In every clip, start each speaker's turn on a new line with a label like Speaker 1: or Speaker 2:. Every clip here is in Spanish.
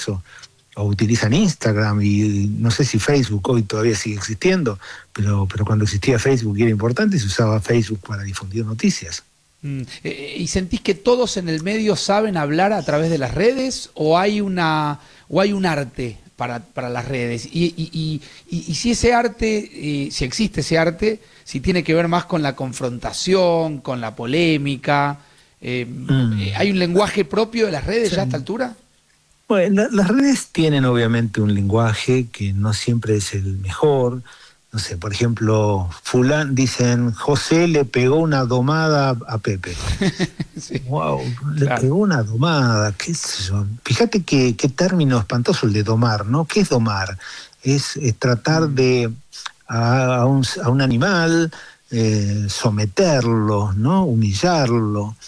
Speaker 1: eso, o utilizan Instagram, y no sé si Facebook hoy todavía sigue existiendo, pero cuando existía Facebook y era importante, se usaba Facebook para difundir noticias.
Speaker 2: ¿Y sentís que todos en el medio saben hablar a través de las redes o hay un arte para las redes? Y si ese arte, si existe ese arte, si tiene que ver más con la confrontación, con la polémica, ¿hay un lenguaje propio de las redes
Speaker 1: Sí.
Speaker 2: ya a esta altura?
Speaker 1: Bueno, las redes tienen obviamente un lenguaje que no siempre es el mejor. No sé, por ejemplo, dicen, José le pegó una domada a Pepe.
Speaker 2: Sí,
Speaker 1: Wow, le
Speaker 2: claro.
Speaker 1: pegó una domada, qué sé yo. Fíjate qué término espantoso el de domar, ¿no? ¿Qué es domar? Es tratar de a un animal, someterlo, ¿no? Humillarlo.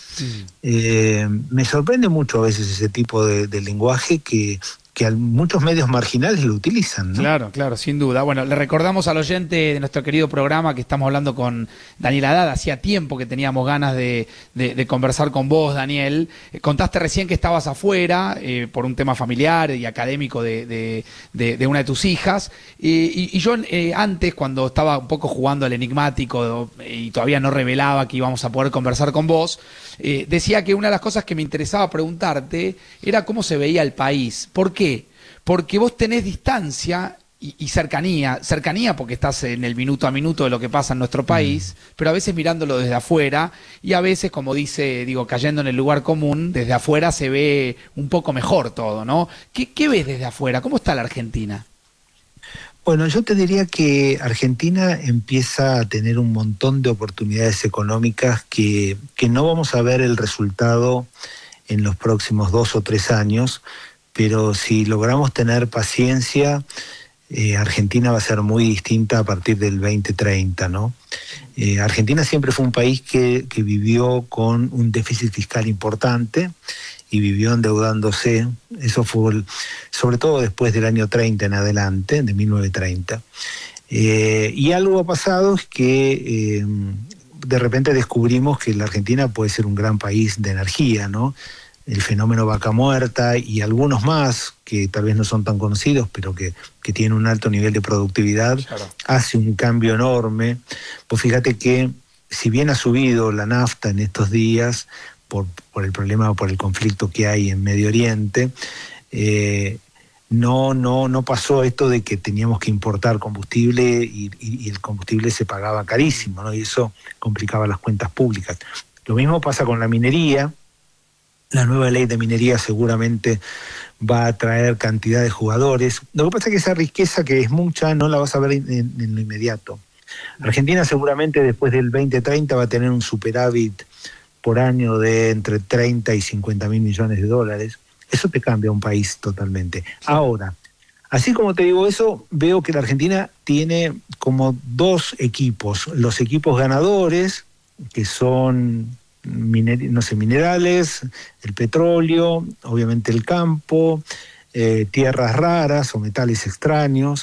Speaker 1: Me sorprende mucho a veces ese tipo de lenguaje que muchos medios marginales lo utilizan, ¿no?
Speaker 2: Claro, claro, sin duda. Bueno, le recordamos al oyente de nuestro querido programa que estamos hablando con Daniel Haddad. Hacía tiempo que teníamos ganas de conversar con vos, Daniel. Contaste recién que estabas afuera por un tema familiar y académico de una de tus hijas. Y yo antes, cuando estaba un poco jugando al enigmático y todavía no revelaba que íbamos a poder conversar con vos, decía que una de las cosas que me interesaba preguntarte era cómo se veía el país. ¿Por qué? Porque vos tenés distancia y cercanía porque estás en el minuto a minuto de lo que pasa en nuestro país, pero a veces mirándolo desde afuera y a veces, como cayendo en el lugar común, desde afuera se ve un poco mejor todo, ¿no? ¿Qué ves desde afuera? ¿Cómo está la Argentina?
Speaker 1: Bueno, yo te diría que Argentina empieza a tener un montón de oportunidades económicas que no vamos a ver el resultado en los próximos 2 o 3 años, pero si logramos tener paciencia, Argentina va a ser muy distinta a partir del 2030, ¿no? Argentina siempre fue un país que vivió con un déficit fiscal importante y vivió endeudándose. Eso fue sobre todo después del año 30 en adelante, de 1930. Y algo ha pasado, es que de repente descubrimos que la Argentina puede ser un gran país de energía, ¿no? El fenómeno vaca muerta y algunos más que tal vez no son tan conocidos, pero que tienen un alto nivel de productividad,
Speaker 2: Claro.
Speaker 1: hace un cambio enorme. Pues fíjate que si bien ha subido la nafta en estos días por el problema o por el conflicto que hay en Medio Oriente, no pasó esto de que teníamos que importar combustible y el combustible se pagaba carísimo, ¿no? Y eso complicaba las cuentas públicas. Lo mismo pasa con la minería. La nueva ley de minería seguramente va a traer cantidad de jugadores. Lo que pasa es que esa riqueza, que es mucha, no la vas a ver en lo inmediato. Argentina seguramente después del 2030 va a tener un superávit por año de entre 30 y 50 mil millones de dólares. Eso te cambia un país totalmente. Ahora, así como te digo eso, veo que la Argentina tiene como 2 equipos. Los equipos ganadores, que son minerales, el petróleo, obviamente el campo, tierras raras o metales extraños,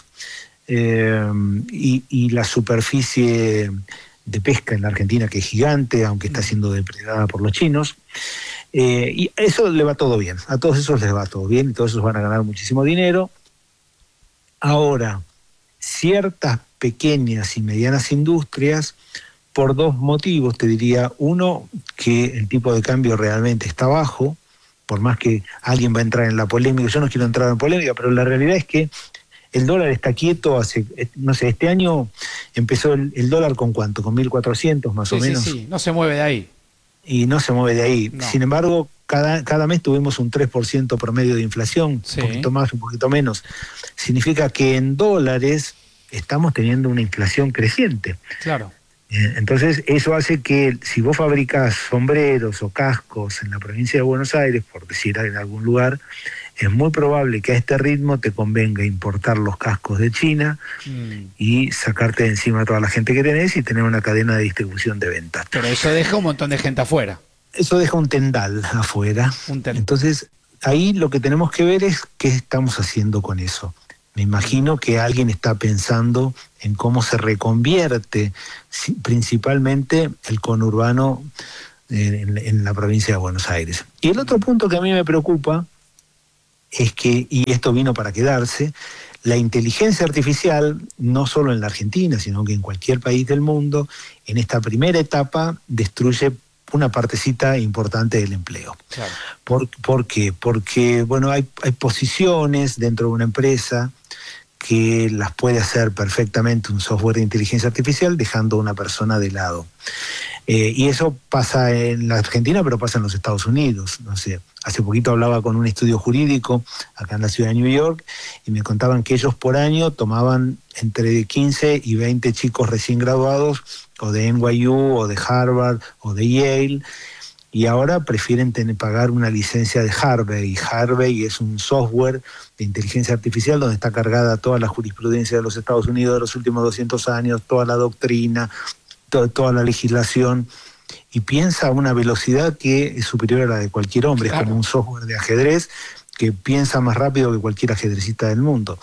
Speaker 1: y la superficie de pesca en la Argentina, que es gigante, aunque está siendo depredada por los chinos. Y eso le va todo bien, a todos esos les va todo bien y todos esos van a ganar muchísimo dinero. Ahora, ciertas pequeñas y medianas industrias, por 2 motivos, te diría. Uno, que el tipo de cambio realmente está bajo, por más que alguien va a entrar en la polémica. Yo no quiero entrar en polémica, pero la realidad es que el dólar está quieto no sé, este año empezó el dólar con ¿cuánto? Con 1.400 más o menos.
Speaker 2: Sí, no se mueve de ahí.
Speaker 1: Y no se mueve de ahí.
Speaker 2: No.
Speaker 1: Sin embargo, cada mes tuvimos un 3% promedio de inflación,
Speaker 2: Sí.
Speaker 1: un poquito más, un poquito menos. Significa que en dólares estamos teniendo una inflación creciente.
Speaker 2: Claro.
Speaker 1: Entonces eso hace que si vos fabricás sombreros o cascos en la provincia de Buenos Aires, por decir en algún lugar, es muy probable que a este ritmo te convenga importar los cascos de China y sacarte de encima a toda la gente que tenés y tener una cadena de distribución de ventas.
Speaker 2: Pero eso deja un montón de gente afuera.
Speaker 1: Eso deja un tendal afuera. Entonces ahí lo que tenemos que ver es qué estamos haciendo con eso. Me imagino que alguien está pensando en cómo se reconvierte principalmente el conurbano en la provincia de Buenos Aires. Y el otro punto que a mí me preocupa es que, y esto vino para quedarse, la inteligencia artificial, no solo en la Argentina, sino que en cualquier país del mundo, en esta primera etapa destruye una partecita importante del empleo.
Speaker 2: Claro.
Speaker 1: ¿Por qué? Porque, bueno, hay posiciones dentro de una empresa que las puede hacer perfectamente un software de inteligencia artificial dejando a una persona de lado. Y eso pasa en la Argentina, pero pasa en los Estados Unidos. No sé, hace poquito hablaba con un estudio jurídico acá en la ciudad de New York y me contaban que ellos por año tomaban entre 15 y 20 chicos recién graduados o de NYU o de Harvard o de Yale, y ahora prefieren pagar una licencia de Harvey. Y Harvey es un software de inteligencia artificial donde está cargada toda la jurisprudencia de los Estados Unidos de los últimos 200 años, toda la doctrina, toda la legislación, y piensa a una velocidad que es superior a la de cualquier hombre. Claro. Es como un software de ajedrez que piensa más rápido que cualquier ajedrecista del mundo.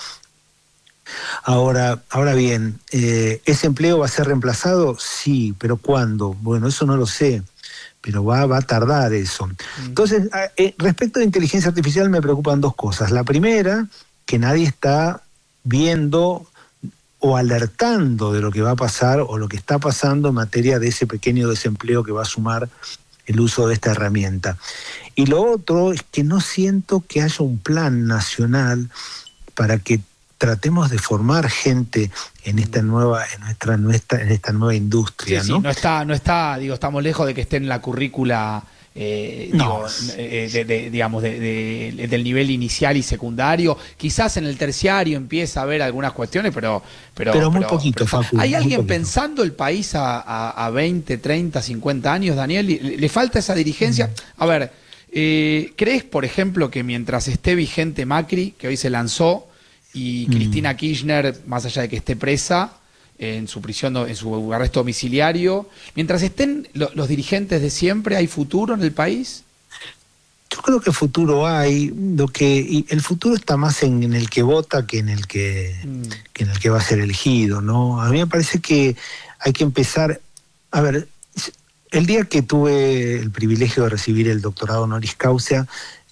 Speaker 1: Ahora bien, ¿ese empleo va a ser reemplazado? Sí, pero ¿cuándo? Bueno, eso no lo sé, pero va a tardar eso. Entonces, respecto de inteligencia artificial me preocupan dos cosas. La primera, que nadie está viendo o alertando de lo que va a pasar o lo que está pasando en materia de ese pequeño desempleo que va a sumar el uso de esta herramienta. Y lo otro es que no siento que haya un plan nacional para que tratemos de formar gente en esta nueva, en esta nueva industria,
Speaker 2: sí,
Speaker 1: ¿no?
Speaker 2: Sí, no está, digo, estamos lejos de que esté en la currícula,
Speaker 1: no.
Speaker 2: digamos, del nivel inicial y secundario. Quizás en el terciario empieza a haber algunas cuestiones, pero
Speaker 1: muy poquito, Facu.
Speaker 2: ¿Hay alguien
Speaker 1: poquito
Speaker 2: pensando el país a 20, 30, 50 años, Daniel? ¿Le falta esa dirigencia? A ver, ¿crees, por ejemplo, que mientras esté vigente Macri, que hoy se lanzó, y Cristina Kirchner, más allá de que esté presa en su prisión, en su arresto domiciliario, mientras estén los dirigentes de siempre, ¿hay futuro en el país?
Speaker 1: Yo creo que futuro hay, y el futuro está más en el que vota que en el que va a ser elegido, ¿no? A mí me parece que hay que empezar, a ver, el día que tuve el privilegio de recibir el doctorado honoris causa,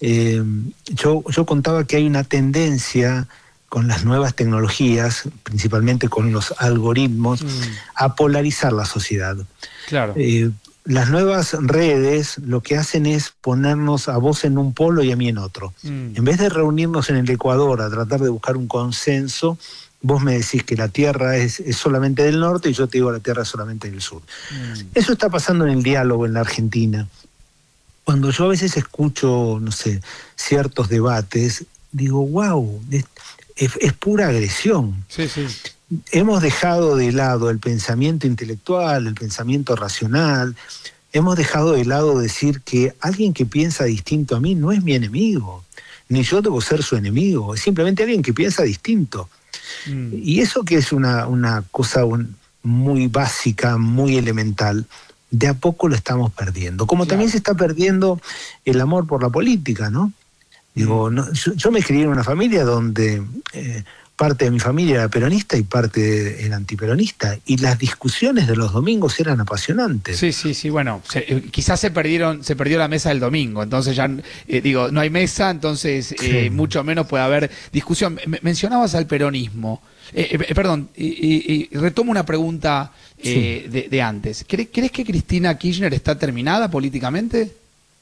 Speaker 1: yo contaba que hay una tendencia con las nuevas tecnologías, principalmente con los algoritmos, a polarizar la sociedad.
Speaker 2: Claro.
Speaker 1: Las nuevas redes lo que hacen es ponernos a vos en un polo y a mí en otro. En vez de reunirnos en el Ecuador a tratar de buscar un consenso, vos me decís que la Tierra es solamente del norte y yo te digo la Tierra es solamente del sur. Eso está pasando en el diálogo en la Argentina. Cuando yo a veces escucho, no sé, ciertos debates, digo, wow, es pura agresión.
Speaker 2: Sí, sí.
Speaker 1: Hemos dejado de lado el pensamiento intelectual, el pensamiento racional, hemos dejado de lado decir que alguien que piensa distinto a mí no es mi enemigo, ni yo debo ser su enemigo, es simplemente alguien que piensa distinto. Y eso que es una cosa muy básica, muy elemental, de a poco lo estamos perdiendo. Como también se está perdiendo el amor por la política, ¿no? Digo, yo me crié en una familia donde parte de mi familia era peronista y parte era antiperonista, y las discusiones de los domingos eran apasionantes.
Speaker 2: Sí, bueno, quizás se perdió la mesa del domingo, entonces ya, no hay mesa, entonces mucho menos puede haber discusión. Mencionabas al peronismo, perdón, y retomo una pregunta de antes. ¿Crees que Cristina Kirchner está terminada políticamente?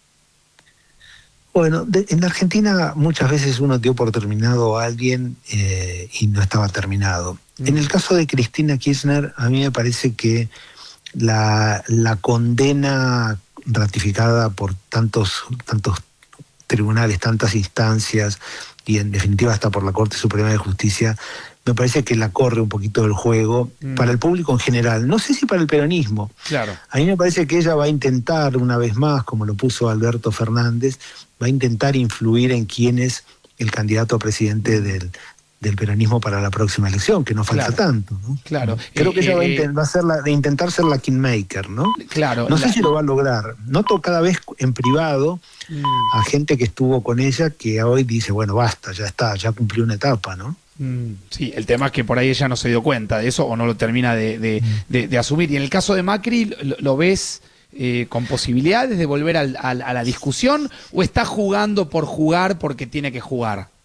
Speaker 1: Bueno, en la Argentina muchas veces uno dio por terminado a alguien y no estaba terminado. En el caso de Cristina Kirchner, a mí me parece que la condena ratificada por tantos tribunales, tantas instancias, y en definitiva hasta por la Corte Suprema de Justicia, me parece que la corre un poquito del juego para el público en general. No sé si para el peronismo.
Speaker 2: Claro.
Speaker 1: A mí me parece que ella va a intentar, una vez más, como lo puso Alberto Fernández, va a intentar influir en quién es el candidato a presidente del peronismo para la próxima elección, que no falta tanto, ¿no?
Speaker 2: Claro.
Speaker 1: Creo que ella va a intentar ser la kingmaker, ¿no?
Speaker 2: Claro.
Speaker 1: No sé si lo va a lograr. Noto cada vez en privado a gente que estuvo con ella que hoy dice, bueno, basta, ya está, ya cumplió una etapa, ¿no?
Speaker 2: Sí, el tema es que por ahí ella no se dio cuenta de eso o no lo termina de asumir. Y en el caso de Macri, ¿lo ves con posibilidades de volver a la discusión o está jugando por jugar porque tiene que jugar?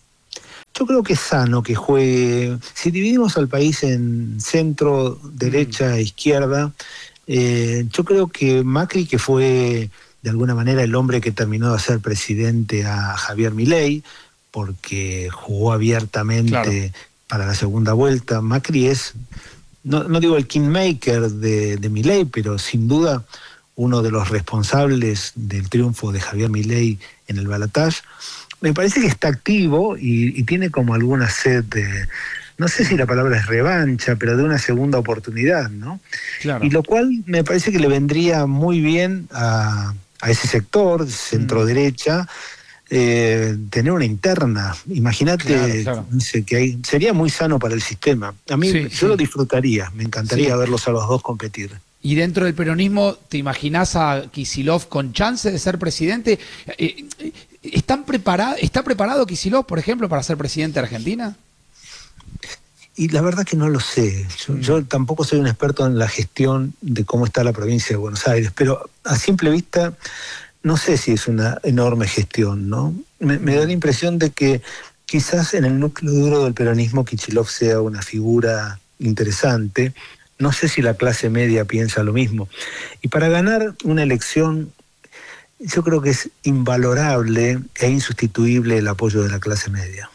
Speaker 1: yo creo que es sano que juegue. Si dividimos al país en centro, derecha e izquierda, yo creo que Macri, que fue de alguna manera el hombre que terminó de hacer presidente a Javier Milei, porque jugó abiertamente para la segunda vuelta. Macri es, no digo el kingmaker de Milei, pero sin duda uno de los responsables del triunfo de Javier Milei en el balotaje. Me parece que está activo y tiene como alguna sed de, no sé si la palabra es revancha, pero de una segunda oportunidad, ¿no?
Speaker 2: Claro.
Speaker 1: Y lo cual me parece que le vendría muy bien a ese sector, centro-derecha, tener una interna. Imagínate,
Speaker 2: claro.
Speaker 1: que sería muy sano para el sistema. A mí yo lo disfrutaría, me encantaría verlos a los dos competir.
Speaker 2: Y dentro del peronismo, ¿te imaginás a Kicillof con chance de ser presidente? ¿Está preparado Kicillof, por ejemplo, para ser presidente de Argentina?
Speaker 1: Y la verdad que no lo sé. Yo tampoco soy un experto en la gestión de cómo está la provincia de Buenos Aires, pero a simple vista no sé si es una enorme gestión, ¿no? Me da la impresión de que quizás en el núcleo duro del peronismo Kicillof sea una figura interesante. No sé si la clase media piensa lo mismo. Y para ganar una elección, yo creo que es invalorable e insustituible el apoyo de la clase media.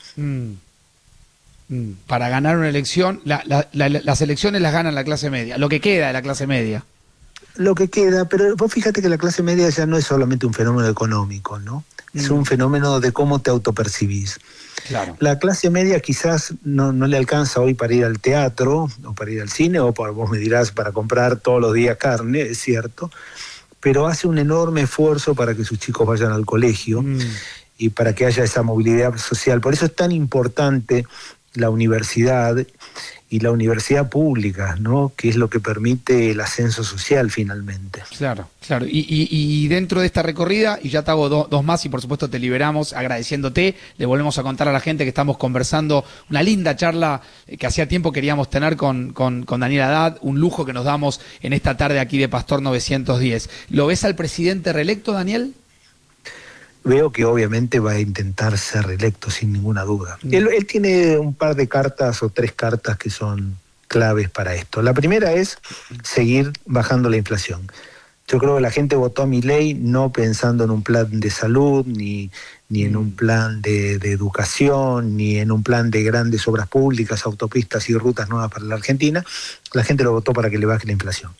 Speaker 2: Para ganar una elección, las elecciones las gana la clase media, lo que queda de la clase media.
Speaker 1: Lo que queda, pero vos fíjate que la clase media ya no es solamente un fenómeno económico, ¿no? Es un fenómeno de cómo te autopercibís.
Speaker 2: Claro.
Speaker 1: La clase media quizás no le alcanza hoy para ir al teatro, o para ir al cine, o vos me dirás, para comprar todos los días carne, es cierto, pero hace un enorme esfuerzo para que sus chicos vayan al colegio y para que haya esa movilidad social. Por eso es tan importante la universidad y la universidad pública, ¿no? Que es lo que permite el ascenso social finalmente.
Speaker 2: Claro. Y dentro de esta recorrida, y ya te hago dos más y por supuesto te liberamos agradeciéndote, le volvemos a contar a la gente que estamos conversando, una linda charla que hacía tiempo queríamos tener con Daniel Haddad, un lujo que nos damos en esta tarde aquí de Pastor 910. ¿Lo ves al presidente reelecto, Daniel?
Speaker 1: Veo que obviamente va a intentar ser reelecto sin ninguna duda. Él tiene un par de cartas o 3 cartas que son claves para esto. La primera es seguir bajando la inflación. Yo creo que la gente votó a Milei no pensando en un plan de salud, ni en un plan de educación, ni en un plan de grandes obras públicas, autopistas y rutas nuevas para la Argentina. La gente lo votó para que le baje la inflación.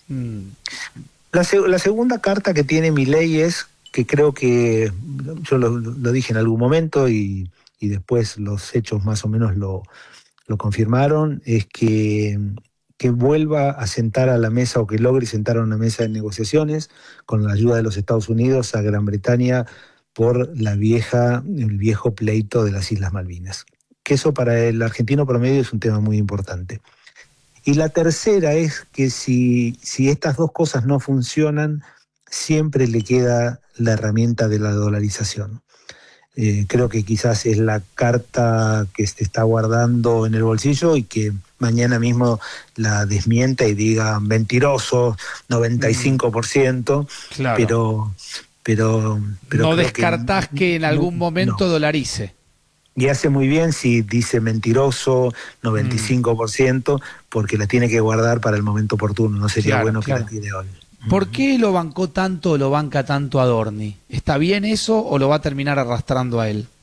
Speaker 1: La segunda carta que tiene Milei es que creo que, yo lo dije en algún momento y después los hechos más o menos lo confirmaron, es que vuelva a sentar a la mesa o que logre sentar a una mesa de negociaciones con la ayuda de los Estados Unidos a Gran Bretaña por el viejo pleito de las Islas Malvinas. Que eso para el argentino promedio es un tema muy importante. Y la tercera es que si estas dos cosas no funcionan, siempre le queda la herramienta de la dolarización. Creo que quizás es la carta que se está guardando en el bolsillo y que mañana mismo la desmienta y diga mentiroso, 95%,
Speaker 2: Claro.
Speaker 1: pero
Speaker 2: no descartás que en algún momento dolarice.
Speaker 1: Y hace muy bien si dice mentiroso, 95%, porque la tiene que guardar para el momento oportuno, no sería bueno que la tire hoy.
Speaker 2: ¿Por qué lo bancó tanto o lo banca tanto Adorni? ¿Está bien eso o lo va a terminar arrastrando a él?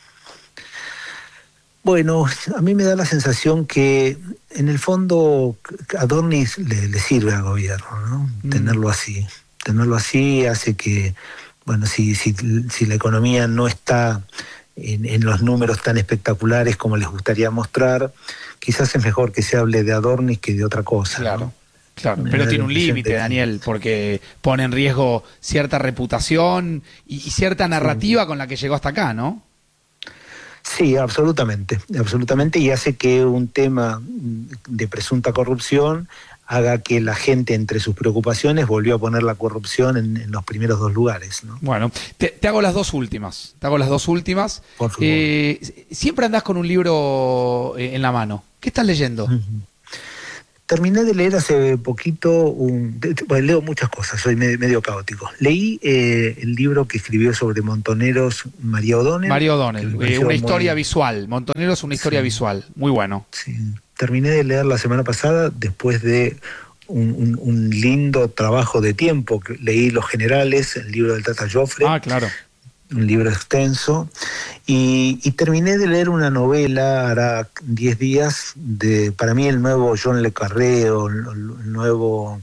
Speaker 1: Bueno, a mí me da la sensación que en el fondo Adorni le sirve al gobierno, ¿no? Tenerlo así hace que, bueno, si la economía no está en los números tan espectaculares como les gustaría mostrar, quizás es mejor que se hable de Adorni que de otra cosa.
Speaker 2: Claro.
Speaker 1: ¿no?
Speaker 2: Claro, pero tiene un límite, Daniel, porque pone en riesgo cierta reputación y cierta narrativa con la que llegó hasta acá, ¿no?
Speaker 1: Sí, absolutamente, y hace que un tema de presunta corrupción haga que la gente, entre sus preocupaciones, volvió a poner la corrupción en los primeros 2 lugares, ¿no?
Speaker 2: Bueno, te hago las dos últimas.
Speaker 1: Por favor.
Speaker 2: Siempre andás con un libro en la mano. ¿Qué estás leyendo?
Speaker 1: terminé de leer hace poquito, bueno, leo muchas cosas, soy medio caótico. Leí el libro que escribió sobre Montoneros María O'Donnell.
Speaker 2: María O'Donnell, una historia visual. Montoneros, una historia visual. Muy bueno.
Speaker 1: Sí. Terminé de leer la semana pasada después de un lindo trabajo de tiempo. Leí Los Generales, el libro del Tata Joffre.
Speaker 2: Ah, claro.
Speaker 1: Un libro extenso, y terminé de leer una novela, hará 10 días, para mí el nuevo John le Carré, o el nuevo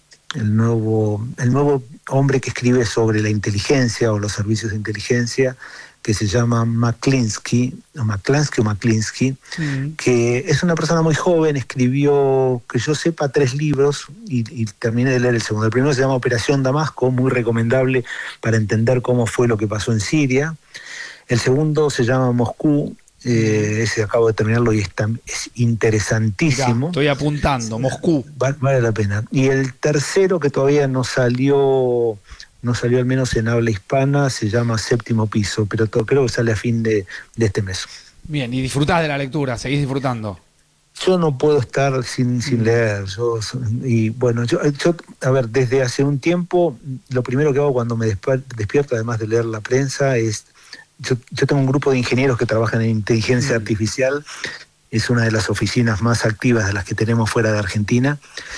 Speaker 1: hombre que escribe sobre la inteligencia o los servicios de inteligencia, que se llama McClinsky, que es una persona muy joven, escribió, que yo sepa, 3 libros y terminé de leer el segundo. El primero se llama Operación Damasco, muy recomendable para entender cómo fue lo que pasó en Siria. El segundo se llama Moscú, ese acabo de terminarlo y es interesantísimo.
Speaker 2: Mirá, estoy apuntando, Moscú.
Speaker 1: Vale la pena. Y el tercero, que todavía no salió al menos en habla hispana, se llama Séptimo Piso, pero creo que sale a fin de este mes.
Speaker 2: Bien, y disfrutás de la lectura, seguís disfrutando.
Speaker 1: Yo no puedo estar sin leer. Yo, a ver, desde hace un tiempo, lo primero que hago cuando me despierto, además de leer la prensa, es... Yo tengo un grupo de ingenieros que trabajan en inteligencia artificial, es una de las oficinas más activas de las que tenemos fuera de Argentina,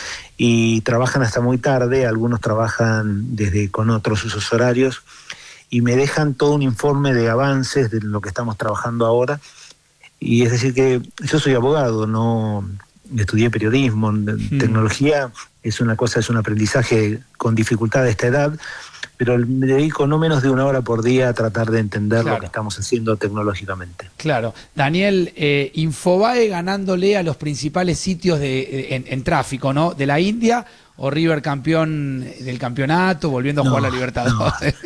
Speaker 1: y trabajan hasta muy tarde, algunos trabajan con otros usos horarios, y me dejan todo un informe de avances de lo que estamos trabajando ahora. Y es decir que yo soy abogado, no estudié periodismo, tecnología es un aprendizaje con dificultad a esta edad, pero me dedico no menos de 1 hora por día a tratar de entender lo que estamos haciendo tecnológicamente.
Speaker 2: Claro. Daniel, Infobae ganándole a los principales sitios en tráfico, ¿no? De la India, o River campeón del campeonato, volviendo a jugar la Libertadores.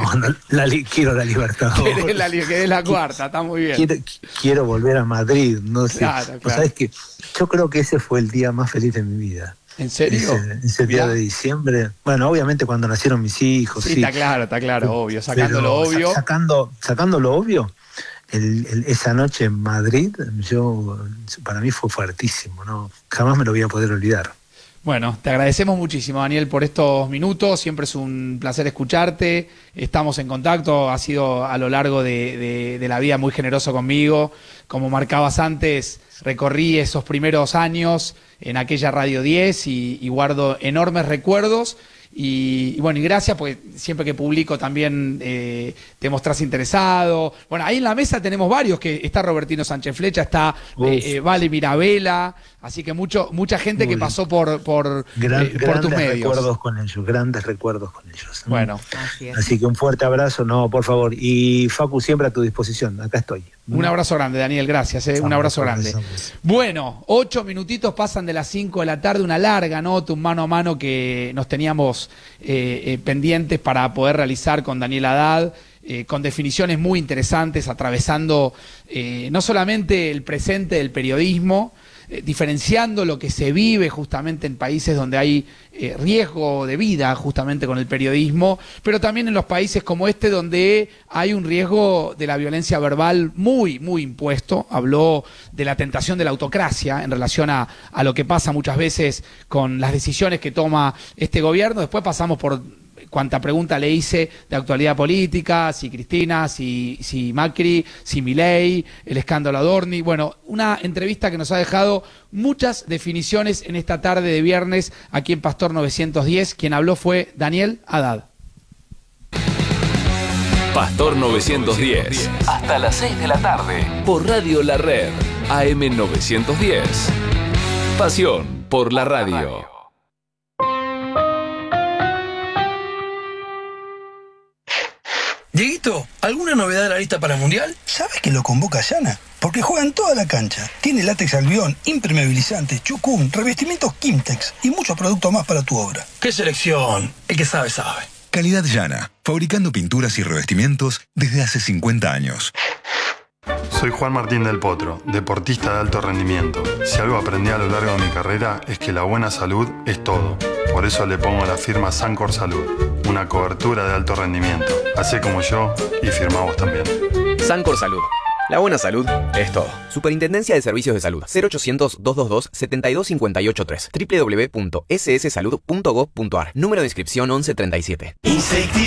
Speaker 1: Quiero la Libertadores.
Speaker 2: Querés la cuarta, está muy bien.
Speaker 1: Quiero volver a Madrid, no sé.
Speaker 2: Claro.
Speaker 1: ¿Sabes qué? Yo creo que ese fue el día más feliz de mi vida.
Speaker 2: ¿En serio?
Speaker 1: Ese día de diciembre. Bueno, obviamente cuando nacieron mis hijos.
Speaker 2: Sí, está claro, obvio. Sacando lo obvio.
Speaker 1: Sacando lo obvio, esa noche en Madrid, para mí fue fuertísimo, ¿no? Jamás me lo voy a poder olvidar.
Speaker 2: Bueno, te agradecemos muchísimo, Daniel, por estos minutos. Siempre es un placer escucharte. Estamos en contacto. Has sido a lo largo de la vida muy generoso conmigo. Como marcabas antes, recorrí esos primeros años en aquella Radio 10 y guardo enormes recuerdos. Y bueno, y gracias, porque siempre que publico también te mostrás interesado. Bueno, ahí en la mesa tenemos varios, que está Robertino Sánchez Flecha, está Vale Mirabella, así que mucha gente que pasó por tus medios.
Speaker 1: Grandes recuerdos con ellos.
Speaker 2: Bueno.
Speaker 1: Así que un fuerte abrazo, por favor. Y Facu, siempre a tu disposición, acá estoy.
Speaker 2: Un abrazo grande, Daniel, gracias. Un abrazo grande. Bueno, 8 minutitos pasan de las 5 de la tarde, una larga nota, un mano a mano que nos teníamos pendientes para poder realizar con Daniel Haddad, con definiciones muy interesantes, atravesando no solamente el presente del periodismo, diferenciando lo que se vive justamente en países donde hay riesgo de vida justamente con el periodismo, pero también en los países como este donde hay un riesgo de la violencia verbal muy, muy impuesto. Habló de la tentación de la autocracia en relación a lo que pasa muchas veces con las decisiones que toma este gobierno. Después pasamos por cuánta pregunta le hice de actualidad política, si Cristina, si Macri, si Milei, el escándalo Adorni. Bueno, una entrevista que nos ha dejado muchas definiciones en esta tarde de viernes aquí en Pastor 910. Quien habló fue Daniel Haddad.
Speaker 3: Pastor 910, hasta las 6 de la tarde, por Radio La Red, AM 910. Pasión por la radio.
Speaker 4: Dieguito, ¿alguna novedad de la lista para el Mundial?
Speaker 5: ¿Sabes que lo convoca Yana? Porque juega en toda la cancha. Tiene látex albión, impermeabilizante, chucún, revestimientos Kimtex y muchos productos más para tu obra.
Speaker 4: ¡Qué selección! El que sabe, sabe.
Speaker 6: Calidad Yana, fabricando pinturas y revestimientos desde hace 50 años.
Speaker 7: Soy Juan Martín del Potro, deportista de alto rendimiento. Si algo aprendí a lo largo de mi carrera es que la buena salud es todo. Por eso le pongo la firma Sancor Salud, una cobertura de alto rendimiento. Hacé como yo y firmá vos también.
Speaker 3: Sancor Salud,
Speaker 8: La buena salud es todo. Superintendencia de Servicios de Salud. 0800-222-72583. www.sssalud.gov.ar. Número de inscripción 1137.